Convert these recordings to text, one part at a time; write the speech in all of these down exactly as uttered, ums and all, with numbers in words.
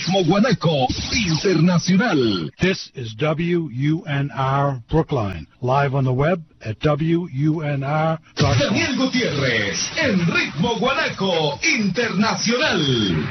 Ritmo Guanaco Internacional. This is W U N R Brookline, live on the web at W U N R dot com. Daniel Gutiérrez en Ritmo Guanaco Internacional.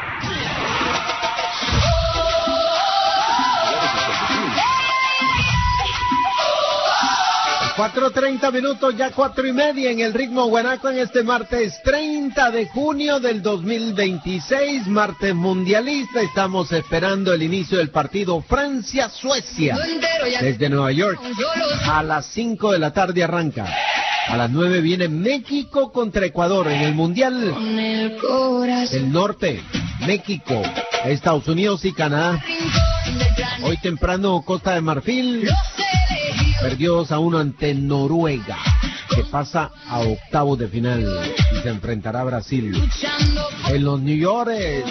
cuatro treinta minutos, ya cuatro y media en el Ritmo Guanaco en este martes treinta de junio del dos mil veintiséis, martes mundialista. Estamos esperando el inicio del partido Francia-Suecia desde Nueva York. A las cinco de la tarde arranca. A las nueve viene México contra Ecuador en el Mundial del Norte. México, Estados Unidos y Canadá. Hoy temprano Costa de Marfil perdió dos a uno ante Noruega, que pasa a octavos de final y se enfrentará a Brasil. En los New York,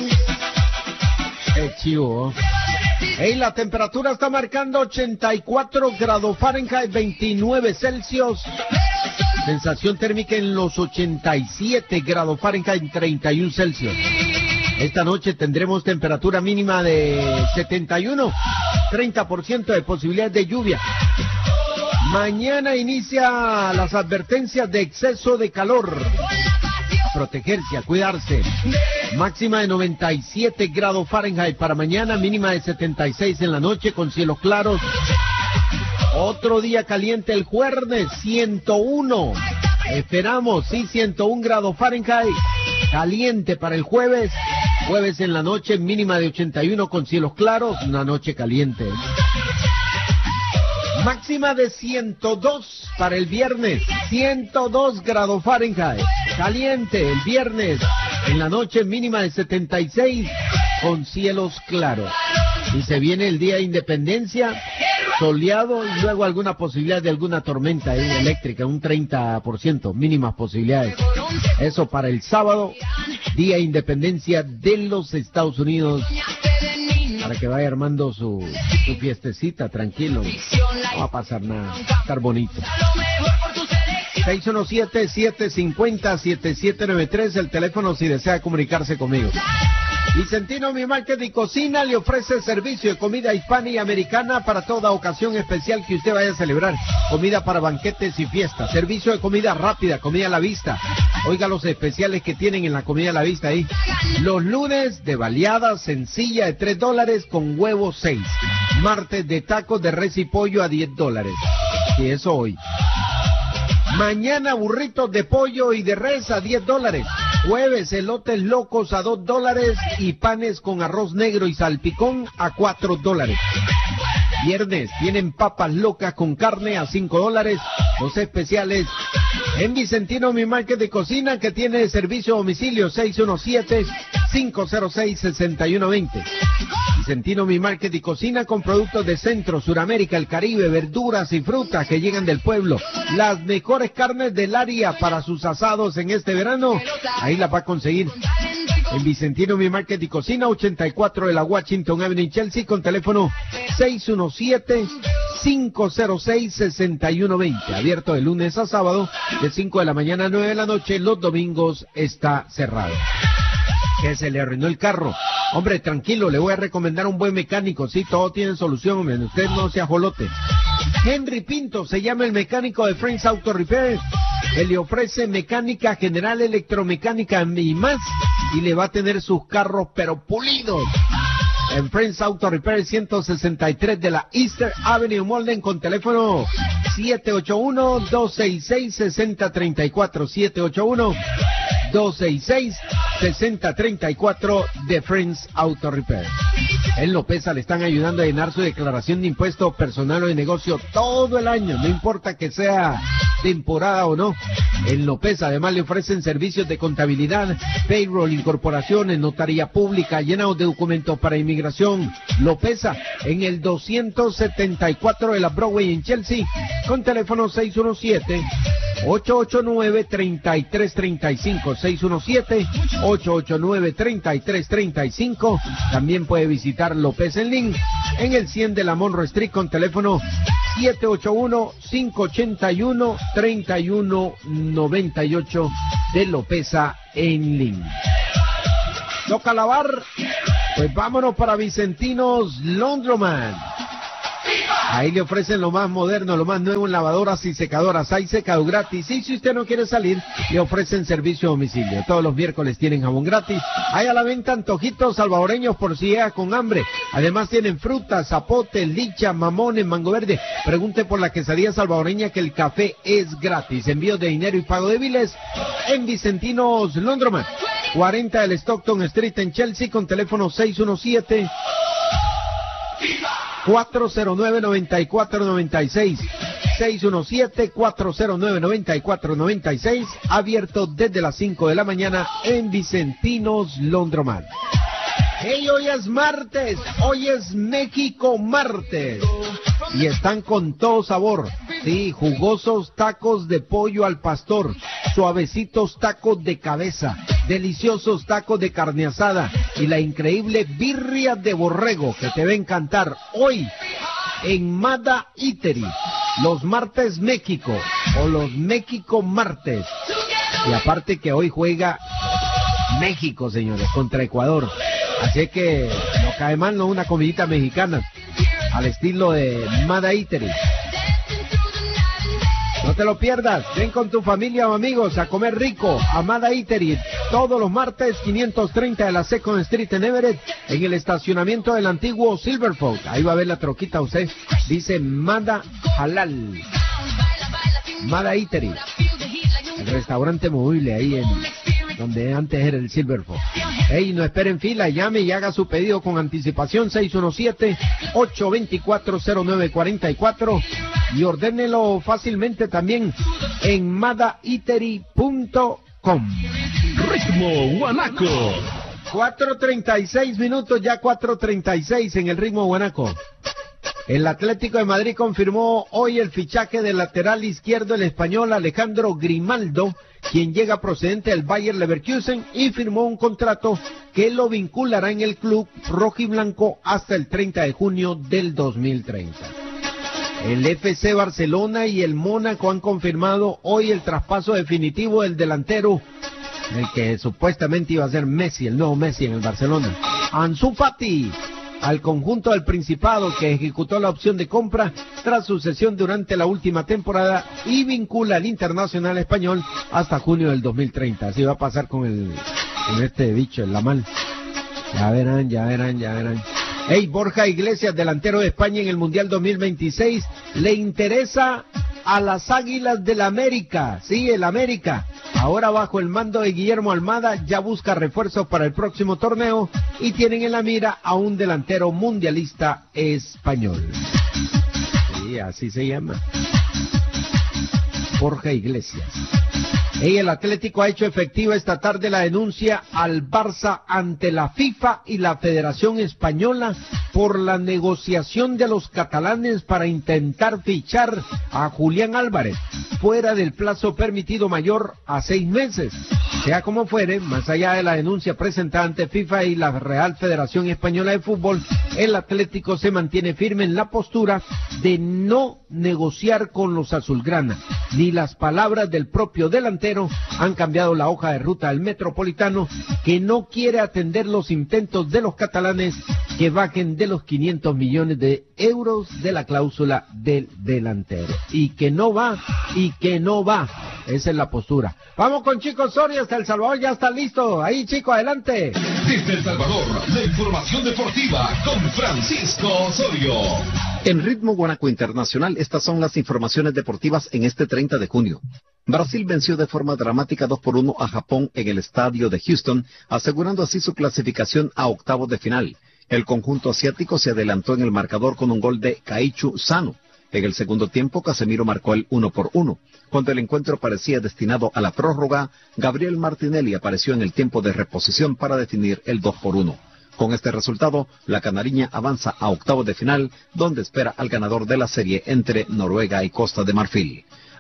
qué chivo. Hey, la temperatura está marcando ochenta y cuatro grados Fahrenheit, veintinueve Celsius. Sensación térmica en los ochenta y siete grados Fahrenheit, treinta y uno Celsius. Esta noche tendremos temperatura mínima de setenta y uno, treinta por ciento de posibilidades de lluvia. Mañana inicia las advertencias de exceso de calor. A protegerse, a cuidarse. Máxima de noventa y siete grados Fahrenheit para mañana, mínima de setenta y seis en la noche con cielos claros. Otro día caliente el jueves, ciento uno. Esperamos, sí, ciento uno grados Fahrenheit. Caliente para el jueves. Jueves en la noche, mínima de ochenta y uno con cielos claros. Una noche caliente. Máxima de ciento dos para el viernes, ciento dos grados Fahrenheit. Caliente el viernes, en la noche mínima de setenta y seis con cielos claros. Y se viene el día de Independencia, soleado y luego alguna posibilidad de alguna tormenta eh, eléctrica, un treinta por ciento, mínimas posibilidades. Eso para el sábado, día de Independencia de los Estados Unidos. Para que vaya armando su, su fiestecita, tranquilo. No va a pasar nada, va a estar bonito. seis uno siete, siete cinco cero, siete siete nueve tres, el teléfono si desea comunicarse conmigo. Vicentino Mi Market y Cocina le ofrece servicio de comida hispana y americana para toda ocasión especial que usted vaya a celebrar. Comida para banquetes y fiestas, servicio de comida rápida, comida a la vista. Oiga los especiales que tienen en la comida a la vista ahí. Los lunes de baleada sencilla de tres dólares con huevo seis. Martes de tacos de res y pollo a diez dólares. Y eso hoy. Mañana burritos de pollo y de res a diez dólares. Jueves elotes locos a dos dólares y panes con arroz negro y salpicón a cuatro dólares. Viernes tienen papas locas con carne a cinco dólares. Los especiales en Vicentino Mi Market de Cocina, que tiene servicio a domicilio seis uno siete, cinco cero seis, seis uno dos cero. Vicentino Mi Market y Cocina con productos de Centro, Suramérica, el Caribe, verduras y frutas que llegan del pueblo. Las mejores carnes del área para sus asados en este verano, ahí las va a conseguir. En Vicentino Mi Market y Cocina, ochenta y cuatro de la Washington Avenue en Chelsea, con teléfono seis uno siete, cinco cero seis, seis uno dos cero. Abierto de lunes a sábado, de cinco de la mañana a nueve de la noche. Los domingos está cerrado. Que se le arruinó el carro. Hombre, tranquilo, le voy a recomendar un buen mecánico. Sí, todo tiene solución, hombre. Usted no se ajolote. Henry Pinto se llama el mecánico de Friends Auto Repair. Él le ofrece mecánica general, electromecánica y más. Y le va a tener sus carros, pero pulidos. En Friends Auto Repair, ciento sesenta y tres de la Easter Avenue Molden, con teléfono siete ocho uno, dos seis seis, seis cero tres cuatro, siete ocho uno, dos seis seis, seis cero tres cuatro de Friends Auto Repair. En Lopeza le están ayudando a llenar su declaración de impuesto personal o de negocio todo el año, no importa que sea temporada o no. En Lopeza además le ofrecen servicios de contabilidad, payroll, incorporaciones, notaría pública, llenado de documentos para inmigración. Lopeza en el doscientos setenta y cuatro de la Broadway en Chelsea, con teléfono seis uno siete, ocho ocho nueve, tres tres tres cinco, seis uno siete, ocho ocho nueve, tres tres tres cinco. También puede visitar López en Link en el cien de la Monroe Street, con teléfono siete ocho uno, cinco ocho uno, tres uno nueve ocho de Lopeza en Link. Toca lavar Pues vámonos para Vicentinos Laundromat. Ahí le ofrecen lo más moderno, lo más nuevo en lavadoras y secadoras. Hay secado gratis. Y si usted no quiere salir, le ofrecen servicio a domicilio. Todos los miércoles tienen jabón gratis. Hay a la venta antojitos salvadoreños por si llega con hambre. Además tienen frutas, zapote, licha, mamones, mango verde. Pregunte por la quesadilla salvadoreña que el café es gratis. Envío de dinero y pago de biles en Vicentinos Laundromat. cuarenta del Stockton Street en Chelsea con teléfono seis uno siete, cuatro cero nueve, nueve cuatro nueve seis. seis uno siete, cuatro cero nueve, nueve cuatro nueve seis, abierto desde las cinco de la mañana en Vicentinos Laundromat. Hey, hoy es martes, hoy es México martes. Y están con todo sabor, sí, jugosos tacos de pollo al pastor, suavecitos tacos de cabeza, deliciosos tacos de carne asada y la increíble birria de borrego que te va a encantar hoy en Mada Eatery, los martes México o los México martes. Y aparte que hoy juega México, señores, contra Ecuador. Así que no cae mal, ¿no? Una comidita mexicana al estilo de Mada Eatery. No te lo pierdas, ven con tu familia o amigos a comer rico a Mada Eatery todos los martes, quinientos treinta de la Second Street en Everett, en el estacionamiento del antiguo Silver Folk. Ahí va a ver la troquita usted, dice Mada Halal. Mada Eatery, el restaurante movible ahí en donde antes era el Silver Folk. Ey, no esperen fila, llame y haga su pedido con anticipación seis uno siete, ocho dos cuatro, cero nueve cuatro cuatro y ordénelo fácilmente también en mada eatery punto com. Ritmo Guanaco. cuatro treinta y seis minutos, ya cuatro treinta y seis en el Ritmo Guanaco. El Atlético de Madrid confirmó hoy el fichaje del lateral izquierdo, el español Alejandro Grimaldo, quien llega procedente del Bayer Leverkusen y firmó un contrato que lo vinculará en el club rojiblanco hasta el treinta de junio del dos mil treinta. El F C Barcelona y el Mónaco han confirmado hoy el traspaso definitivo del delantero, el que supuestamente iba a ser Messi, el nuevo Messi en el Barcelona, Ansu Fati, al conjunto del Principado, que ejecutó la opción de compra tras su cesión durante la última temporada y vincula al internacional español hasta junio del dos mil treinta. Así va a pasar con el con este bicho, el Lamal. Ya verán, ya verán, ya verán. Hey, Borja Iglesias, delantero de España en el Mundial dos mil veintiséis, le interesa a las Águilas del América, sí, el América. Ahora bajo el mando de Guillermo Almada ya busca refuerzos para el próximo torneo y tienen en la mira a un delantero mundialista español. Sí, así se llama. Borja Iglesias. Y el Atlético ha hecho efectiva esta tarde la denuncia al Barça ante la FIFA y la Federación Española por la negociación de los catalanes para intentar fichar a Julián Álvarez fuera del plazo permitido mayor a seis meses. Sea como fuere, más allá de la denuncia presentada ante FIFA y la Real Federación Española de Fútbol, el Atlético se mantiene firme en la postura de no negociar con los azulgrana. Ni las palabras del propio delantero han cambiado la hoja de ruta del Metropolitano, que no quiere atender los intentos de los catalanes que bajen de los quinientos millones de euros de la cláusula del delantero. Y que no va, y que no va. Esa es la postura. Vamos con Chico Soria hasta El Salvador, ya está listo. Ahí, Chico, adelante. Desde El Salvador, la información deportiva con Francisco Osorio. En Ritmo Guanaco Internacional, estas son las informaciones deportivas en este treinta de junio. Brasil venció de forma dramática dos por uno a Japón en el estadio de Houston, asegurando así su clasificación a octavos de final. El conjunto asiático se adelantó en el marcador con un gol de Kaichu Sano. En el segundo tiempo, Casemiro marcó el uno por uno. Cuando el encuentro parecía destinado a la prórroga, Gabriel Martinelli apareció en el tiempo de reposición para definir el dos por uno. Con este resultado, la canariña avanza a octavos de final, donde espera al ganador de la serie entre Noruega y Costa de Marfil.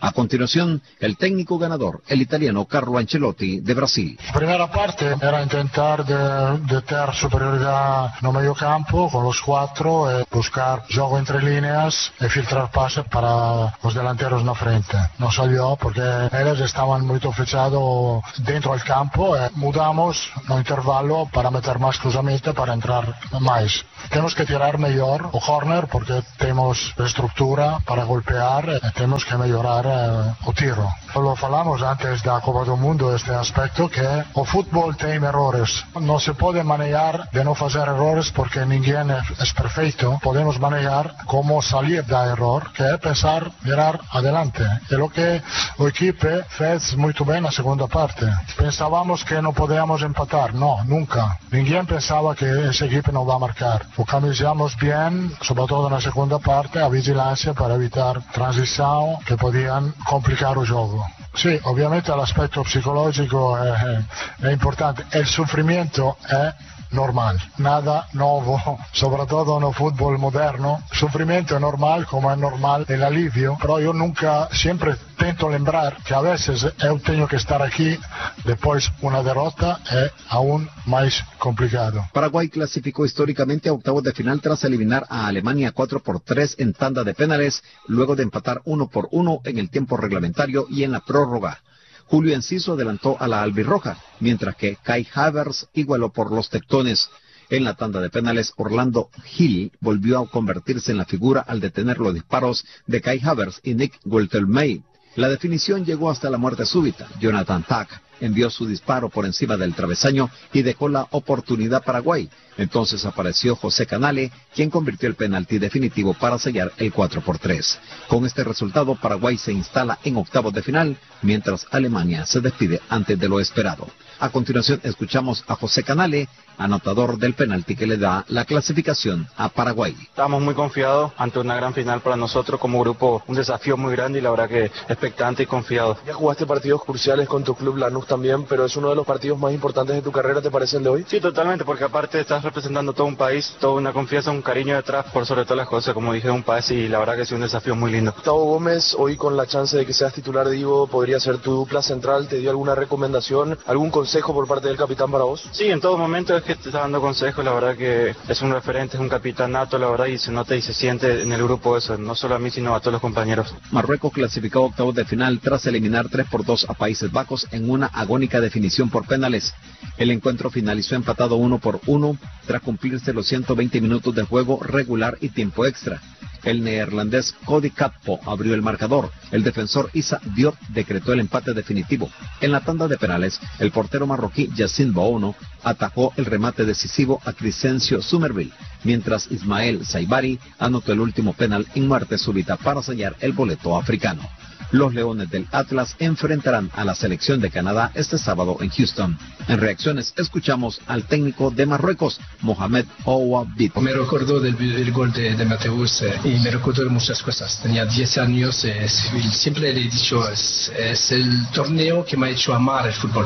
A continuación, el técnico ganador, el italiano Carlo Ancelotti de Brasil. La primera parte era intentar de, de tener superioridad en el medio campo con los cuatro, eh, buscar juego entre líneas y filtrar pases para los delanteros en la frente. No salió porque ellos estaban muy fechados dentro del campo. Eh, mudamos un intervalo para meter más cruzamiento para entrar más. Tenemos que tirar mejor o corner porque tenemos estructura para golpear, eh, tenemos que mejorar eh, o tiro. Lo hablamos antes de la Copa del Mundo, este aspecto que el fútbol tiene errores. No se puede manejar de no hacer errores porque ninguém es, es perfecto. Podemos manejar cómo salir del error, que es pensar, mirar adelante. Es lo que el equipo fez muy bien en la segunda parte. Pensábamos que no podíamos empatar, no, nunca. Ninguém pensaba que ese equipo no va a marcar. Focalizamos bien, sobre todo en la segunda parte, a vigilancia para evitar transición que podían complicar el juego. Sí, obviamente el aspecto psicológico es, es importante. El sufrimiento es normal, nada nuevo, sobre todo en el fútbol moderno. Sufrimiento es normal, como es normal el alivio, pero yo nunca, siempre intento lembrar que a veces yo tengo que estar aquí, después una derrota es aún más complicado. Paraguay clasificó históricamente a octavos de final tras eliminar a Alemania cuatro por tres en tanda de penales, luego de empatar uno por uno en el tiempo reglamentario y en la prórroga. Julio Enciso adelantó a la albirroja, mientras que Kai Havertz igualó por los tectones. En la tanda de penales, Orlando Hill volvió a convertirse en la figura al detener los disparos de Kai Havertz y Nick Woltelmeier. La definición llegó hasta la muerte súbita. Jonathan Tah envió su disparo por encima del travesaño y dejó la oportunidad a Paraguay. Entonces apareció José Canale, quien convirtió el penalti definitivo para sellar el cuatro por tres. Con este resultado, Paraguay se instala en octavos de final, mientras Alemania se despide antes de lo esperado. A continuación escuchamos a José Canale, anotador del penalti que le da la clasificación a Paraguay. Estamos muy confiados ante una gran final para nosotros como grupo, un desafío muy grande y la verdad que expectante y confiado. Ya jugaste partidos cruciales con tu club Lanús también, pero es uno de los partidos más importantes de tu carrera, ¿te parece el de hoy? Sí, totalmente, porque aparte estás representando todo un país, toda una confianza, un cariño detrás, por sobre todas las cosas, como dije, un país y la verdad que es un desafío muy lindo. Gustavo Gómez, hoy con la chance de que seas titular, digo, podría ser tu dupla central, ¿te dio alguna recomendación, algún consejo por parte del capitán para vos? Sí, en todo momento es que te está dando consejos, la verdad que es un referente, es un capitán nato, la verdad, y se nota y se siente en el grupo eso, no solo a mí, sino a todos los compañeros. Marruecos clasificó a octavos de final tras eliminar tres por dos a Países Bajos en una agónica definición por penales. El encuentro finalizó empatado uno por uno tras cumplirse los ciento veinte minutos de juego regular y tiempo extra. El neerlandés Cody Gakpo abrió el marcador. El defensor Issa Diop decretó el empate definitivo. En la tanda de penales, el portero marroquí Yacine Bounou atajó el remate decisivo a Crescencio Somerville, mientras Ismael Saibari anotó el último penal en muerte súbita para sellar el boleto africano. Los Leones del Atlas enfrentarán a la selección de Canadá este sábado en Houston. En reacciones escuchamos al técnico de Marruecos, Mohamed Ouabit. Me recuerdo del, del gol de, de Mateus eh, y me recuerdo de muchas cosas. Tenía diez años eh, y siempre le he dicho, es, es el torneo que me ha hecho amar el fútbol.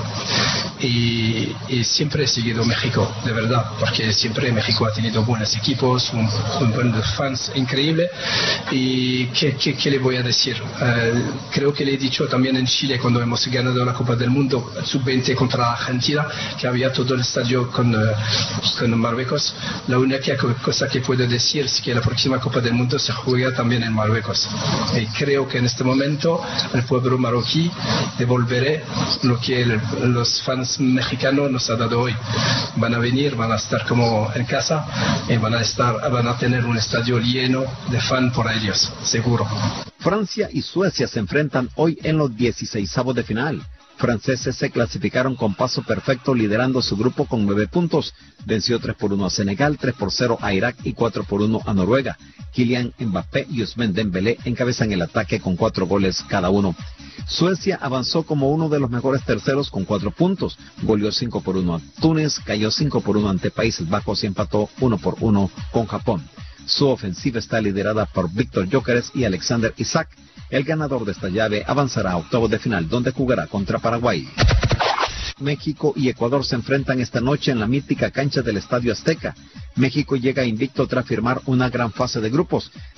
Y, y siempre he seguido México, de verdad, porque siempre México ha tenido buenos equipos, un, un buenos fans increíble. Y ¿qué, qué, qué le voy a decir? Eh, Creo que le he dicho también en Chile cuando hemos ganado la Copa del Mundo sub veinte contra Argentina, que había todo el estadio con, uh, con Marruecos. La única cosa que puedo decir es que la próxima Copa del Mundo se juega también en Marruecos. Y creo que en este momento el pueblo marroquí devolverá lo que el, los fans mexicanos nos han dado hoy. Van a venir, van a estar como en casa y van a, estar, van a tener un estadio lleno de fans por ellos, seguro. Francia y Suecia se enfrentan hoy en los dieciseisavos de final. Franceses se clasificaron con paso perfecto liderando su grupo con nueve puntos. Venció tres por uno a Senegal, tres por cero a Irak y cuatro por uno a Noruega. Kylian Mbappé y Ousmane Dembélé encabezan el ataque con cuatro goles cada uno. Suecia avanzó como uno de los mejores terceros con cuatro puntos. Goleó cinco por uno a Túnez, cayó cinco por uno ante Países Bajos y empató uno por uno con Japón. Su ofensiva está liderada por Víctor Gyökeres y Alexander Isak. El ganador de esta llave avanzará a octavos de final, donde jugará contra Paraguay. México y Ecuador se enfrentan esta noche en la mítica cancha del Estadio Azteca. México llega invicto tras firmar una gran fase de grupos.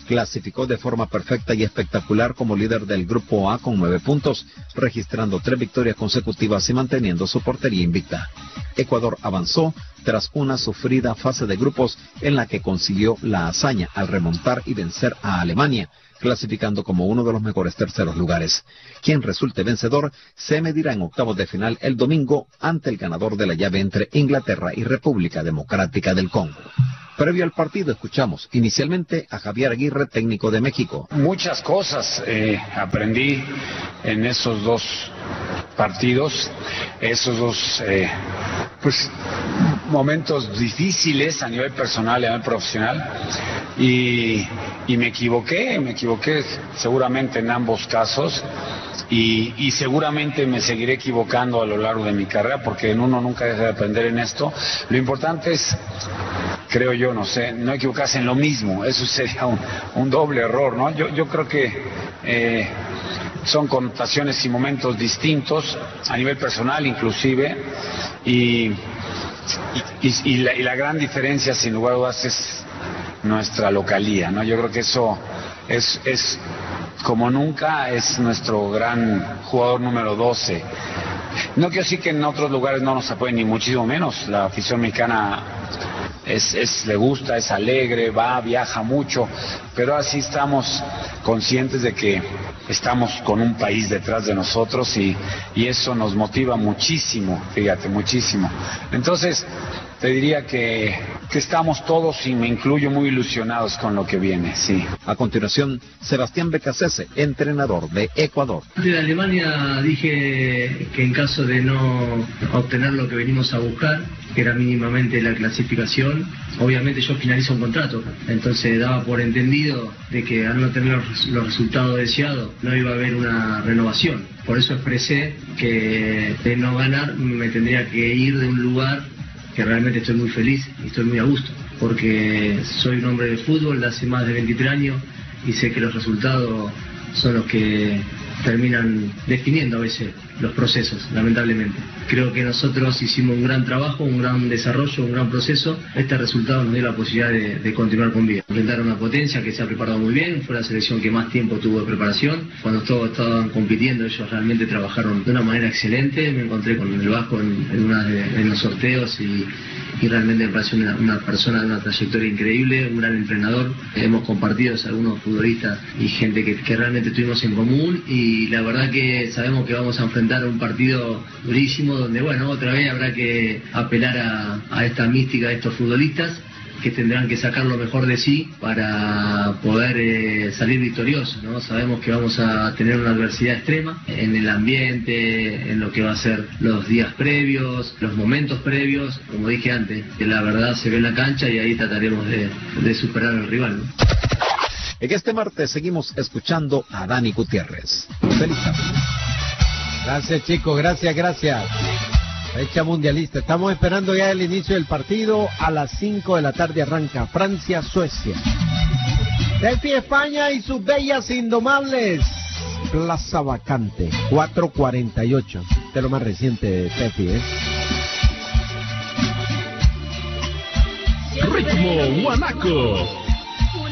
clasificó de forma perfecta y espectacular como líder del Grupo A con nueve puntos, registrando tres victorias consecutivas y manteniendo su portería invicta. Ecuador avanzó tras una sufrida fase de grupos en la que consiguió la hazaña al remontar y vencer a Alemania, clasificando como uno de los mejores terceros lugares. Quien resulte vencedor se medirá en octavos de final el domingo ante el ganador de la llave entre Inglaterra y República Democrática del Congo. Previo al partido escuchamos inicialmente a Javier Aguirre, técnico de México. Muchas cosas eh, aprendí en esos dos partidos, esos dos eh, pues momentos difíciles a nivel personal y a nivel profesional, y, y me equivoqué, me equivoqué seguramente en ambos casos. Y, y seguramente me seguiré equivocando a lo largo de mi carrera, porque en uno nunca deja de aprender en esto. Lo importante es, creo yo, no sé, no equivocarse en lo mismo. Eso sería un, un doble error, ¿no? Yo, yo creo que eh, son connotaciones y momentos distintos, a nivel personal inclusive, y, y, y, y, la, y la gran diferencia, sin lugar a dudas, es nuestra localía, ¿no? Yo creo que eso es... es como nunca, es nuestro gran jugador número doce. No quiero decir que en otros lugares no nos apoyen, ni muchísimo menos. La afición mexicana es, es, le gusta, es alegre, va, viaja mucho, pero así estamos conscientes de que estamos con un país detrás de nosotros, y, y eso nos motiva muchísimo, fíjate, muchísimo. Entonces, te diría que, que estamos todos, y me incluyo, muy ilusionados con lo que viene, sí. A continuación, Sebastián Becasese, entrenador de Ecuador. De Alemania dije que en caso de no obtener lo que venimos a buscar, que era mínimamente la clasificación, obviamente yo finalizo un contrato, entonces daba por entendido de que al no tener los, los resultados deseados no iba a haber una renovación. Por eso expresé que de no ganar me tendría que ir de un lugar que realmente estoy muy feliz y estoy muy a gusto, porque soy un hombre de fútbol de hace más de veintitrés años y sé que los resultados son los que terminan definiendo a veces los procesos, lamentablemente. Creo que nosotros hicimos un gran trabajo, un gran desarrollo, un gran proceso. Este resultado nos dio la posibilidad de, de continuar con vida. Enfrentar a una potencia que se ha preparado muy bien, fue la selección que más tiempo tuvo de preparación. Cuando todos estaban compitiendo, ellos realmente trabajaron de una manera excelente. Me encontré con el Vasco en, en, una de, en los sorteos y, y realmente me pareció una, una persona de una trayectoria increíble, un gran entrenador. Hemos compartido algunos futbolistas y gente que, que realmente tuvimos en común, y la verdad que sabemos que vamos a enfrentar un partido durísimo, donde bueno, otra vez habrá que apelar a, a esta mística de estos futbolistas, que tendrán que sacar lo mejor de sí para poder eh, salir victoriosos, ¿no? Sabemos que vamos a tener una adversidad extrema en el ambiente, en lo que va a ser los días previos, los momentos previos, como dije antes, que la verdad se ve en la cancha, y ahí trataremos de, de superar al rival, ¿no? En este martes seguimos escuchando a Dani Gutiérrez. Feliz tarde. Gracias, chicos, gracias, gracias. Fecha mundialista. Estamos esperando ya el inicio del partido. A las cinco de la tarde arranca Francia-Suecia. Tefi España y sus bellas indomables. Plaza vacante, cuatro cuarenta y ocho. Este es lo más reciente de Tefi, ¿eh? Ritmo Guanaco.